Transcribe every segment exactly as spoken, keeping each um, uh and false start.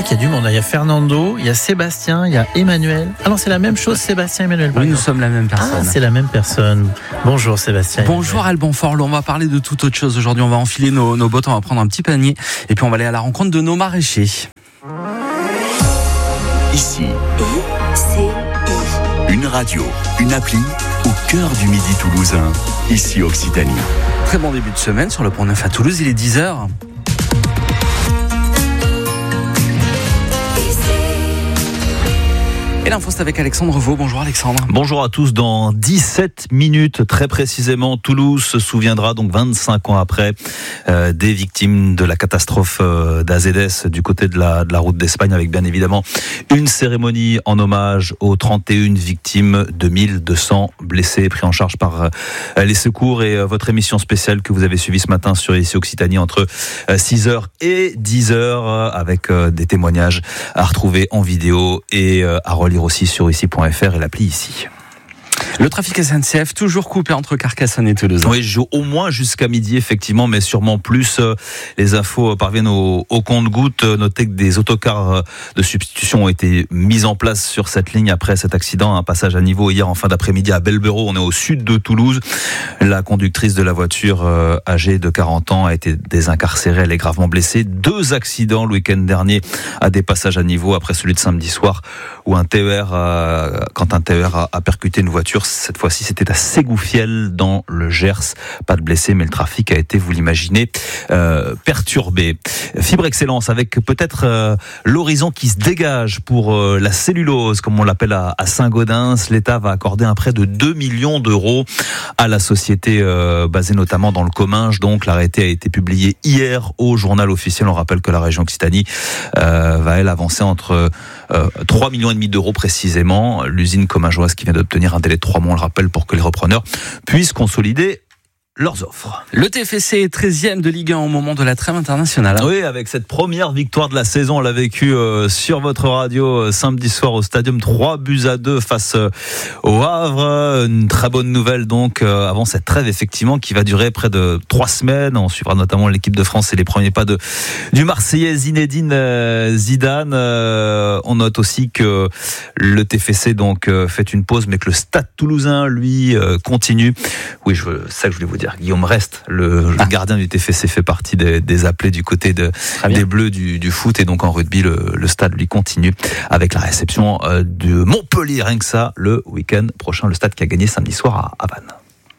vrai qu'il y a du monde. Il y a Fernando, il y a Sébastien, il y a Emmanuel. Ah non, c'est la même chose, Sébastien et Emmanuel. Oui, nous sommes la même personne. Ah, c'est la même personne. Bonjour Sébastien. Bonjour Alban Forlot. On va parler de toute autre chose aujourd'hui. On va enfiler nos, nos bottes, on va prendre un petit panier et puis on va aller à la rencontre de nos maraîchers. Ici, I C I. une radio, une appli au cœur du midi toulousain. Ici Occitanie. Très bon début de semaine sur le Pont Neuf à Toulouse. Il est dix heures. Et l'info, c'est avec Alexandre Vaux. Bonjour Alexandre. Bonjour à tous. Dans dix-sept minutes, très précisément, Toulouse se souviendra donc vingt-cinq ans après euh, des victimes de la catastrophe euh, d'A Z S du côté de la, de la route d'Espagne, avec bien évidemment une cérémonie en hommage aux trente et une victimes, deux mille deux cents blessés pris en charge par euh, les secours, et euh, votre émission spéciale que vous avez suivie ce matin sur Ici Occitanie entre euh, six heures et dix heures euh, avec euh, des témoignages à retrouver en vidéo et euh, à relire aussi sur ici point f r et l'appli Ici. Le trafic S N C F toujours coupé entre Carcassonne et Toulouse. Oui, au moins jusqu'à midi effectivement, mais sûrement plus. Les infos parviennent au, au compte-gouttes. Notez que des autocars de substitution ont été mis en place sur cette ligne après cet accident, un passage à niveau hier en fin d'après-midi à Belberot. On est au sud de Toulouse. La conductrice de la voiture, euh, âgée de quarante ans, a été désincarcérée. Elle est gravement blessée. Deux accidents le week-end dernier à des passages à niveau, après celui de samedi soir où un T E R, euh, quand un T E R a, a percuté une voiture. Cette fois-ci, c'était à Ségoufielle, dans le Gers. Pas de blessés, mais le trafic a été, vous l'imaginez, euh, perturbé. Fibre Excellence, avec peut-être euh, l'horizon qui se dégage pour euh, la cellulose, comme on l'appelle à, à Saint-Gaudens. L'État va accorder un prêt de deux millions d'euros à la société euh, basée notamment dans le Comminges. Donc, l'arrêté a été publié hier au journal officiel. On rappelle que la région Occitanie euh, va, elle, avancer entre euh, trois millions et demi d'euros précisément. L'usine commingeoise qui vient d'obtenir un délai de trois mois, on le rappelle, pour que les repreneurs puissent consolider leurs offres. Le T F C est treizième de Ligue un au moment de la trêve internationale. Oui, avec cette première victoire de la saison, on l'a vécu euh, sur votre radio euh, samedi soir au Stadium, trois buts à deux face euh, au Havre. Une très bonne nouvelle donc euh, avant cette trêve effectivement qui va durer près de trois semaines. On suivra notamment l'équipe de France et les premiers pas de du Marseillais Zinedine euh, Zidane. Euh, on note aussi que le T F C donc euh, fait une pause, mais que le Stade Toulousain lui euh, continue. Oui, je veux, ça que je voulais vous dire. Guillaume Rest, le, le gardien du T F C, fait partie des, des appelés du côté de, des Bleus du, du foot, et donc en rugby, le, le stade lui continue avec la réception euh, de Montpellier, rien que ça, le week-end prochain, le stade qui a gagné samedi soir à, à Vannes.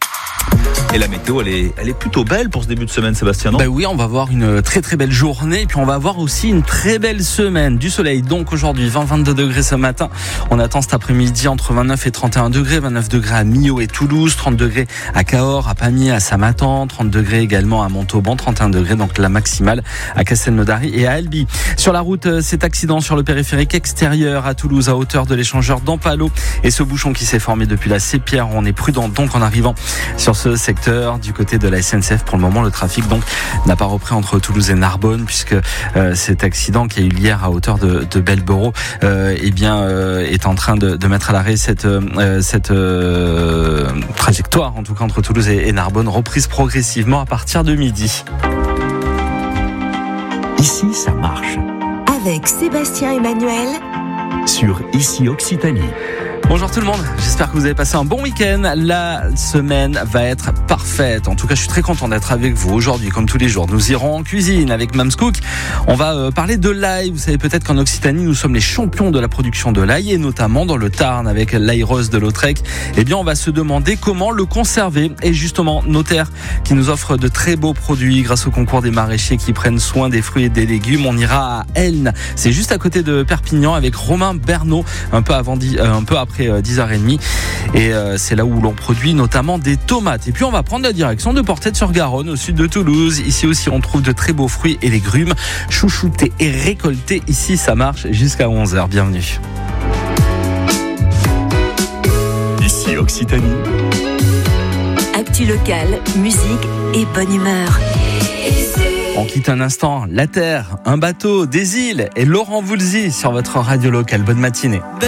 Et la météo, elle est, elle est plutôt belle pour ce début de semaine, Sébastien, non ? Ben oui, on va avoir une très très belle journée, et puis on va avoir aussi une très belle semaine. Du soleil, donc aujourd'hui, vingt à vingt-deux degrés ce matin. On attend cet après-midi entre vingt-neuf et trente et un degrés. vingt-neuf degrés à Millau et Toulouse, trente degrés à Cahors, à Pamiers, à Samatan, trente degrés également à Montauban, trente et un degrés, donc la maximale à Castelnaudary et à Albi. Sur la route, cet accident sur le périphérique extérieur à Toulouse, à hauteur de l'échangeur d'Ampalo, et ce bouchon qui s'est formé depuis la Sépierre. On est prudent donc en arrivant sur ce secteur du côté de la S N C F. Pour le moment, le trafic donc n'a pas repris entre Toulouse et Narbonne, puisque euh, cet accident qui a eu lieu hier à hauteur de, de Belberot euh, eh bien euh, est en train de, de mettre à l'arrêt cette euh, cette euh, trajectoire, en tout cas entre Toulouse et, et Narbonne, reprise progressivement à partir de midi. Ici, ça marche. Avec Sébastien Emmanuel Sur Ici Occitanie. Bonjour tout le monde, j'espère que vous avez passé un bon week-end. La semaine va être parfaite. En tout cas, je suis très content d'être avec vous aujourd'hui, comme tous les jours. Nous irons en cuisine avec Mams Cook. On va euh, parler de l'ail. Vous savez peut-être qu'en Occitanie, nous sommes les champions de la production de l'ail, et notamment dans le Tarn avec l'ail rose de Lautrec. Eh bien, on va se demander comment le conserver. Et justement, Notaire qui nous offre de très beaux produits grâce au concours des maraîchers qui prennent soin des fruits et des légumes. On ira à Elne. C'est juste à côté de Perpignan avec Romain Bernot, un peu avant, euh, un peu après dix heures trente, et euh, c'est là où l'on produit notamment des tomates. Et puis on va prendre la direction de Portet-sur-Garonne, au sud de Toulouse. Ici aussi on trouve de très beaux fruits et légumes chouchoutés et récoltés. Ici ça marche jusqu'à onze heures. Bienvenue. Ici Occitanie. Actu locale, musique et bonne humeur. On quitte un instant la terre, un bateau, des îles et Laurent Voulzy sur votre radio locale. Bonne matinée.